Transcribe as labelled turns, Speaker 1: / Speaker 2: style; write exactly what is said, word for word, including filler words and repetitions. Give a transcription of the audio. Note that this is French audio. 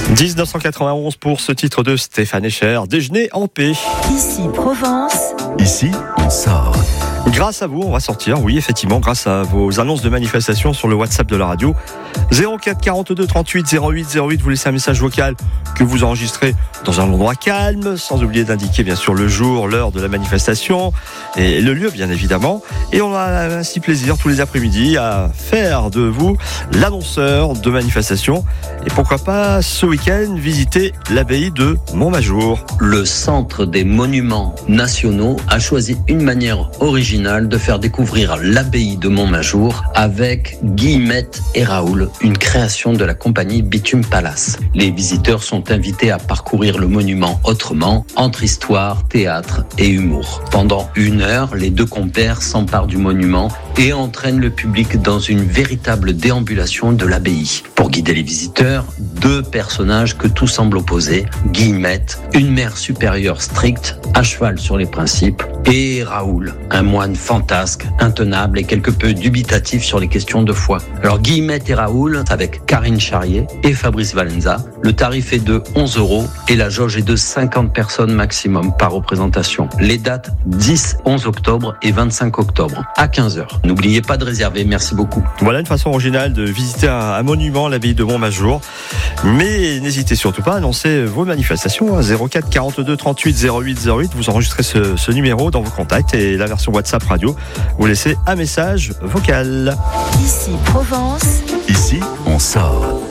Speaker 1: dix-neuf cent quatre-vingt-onze pour ce titre de Stéphane Escher, Déjeuner en paix.
Speaker 2: Ici Provence.
Speaker 3: Ici, on sort.
Speaker 1: Grâce à vous, on va sortir, oui, effectivement, grâce à vos annonces de manifestation sur le WhatsApp de la radio. zéro quatre quarante-deux trente-huit zéro huit zéro huit, vous laissez un message vocal que vous enregistrez dans un endroit calme, sans oublier d'indiquer bien sûr le jour, l'heure de la manifestation et le lieu bien évidemment. Et on a ainsi plaisir tous les après-midi à faire de vous l'annonceur de manifestation. Et pourquoi pas ce week-end visiter l'abbaye de Montmajour.
Speaker 4: Le Centre des Monuments Nationaux a choisi une manière originale de faire découvrir l'abbaye de Montmajour avec Guillemette et Raoul, une création de la compagnie Bitume Palace. Les visiteurs sont invités à parcourir le monument autrement, entre histoire, théâtre et humour. Pendant une heure, les deux compères s'emparent du monument et entraînent le public dans une véritable déambulation de l'abbaye. Pour guider les visiteurs, deux personnages que tout semble opposer, Guillemette, une mère supérieure stricte, à cheval sur les principes, et Raoul, un moine fantasque, intenable et quelque peu dubitatif sur les questions de foi. Alors Guillemette et Raoul, avec Karine Charrier et Fabrice Valenza, le tarif est de onze euros et la jauge est de cinquante personnes maximum par représentation. Les dates dix, onze octobre et vingt-cinq octobre à quinze heures. N'oubliez pas de réserver, merci beaucoup.
Speaker 1: Voilà une façon originale de visiter un, un monument, l'abbaye de Montmajour. Mais n'hésitez surtout pas à annoncer vos manifestations. zéro quatre quarante-deux trente-huit zéro huit zéro huit, vous enregistrez ce, ce numéro dans vos contacts et la version WhatsApp radio, vous laissez un message vocal.
Speaker 2: Ici Provence.
Speaker 3: Ici, on sort.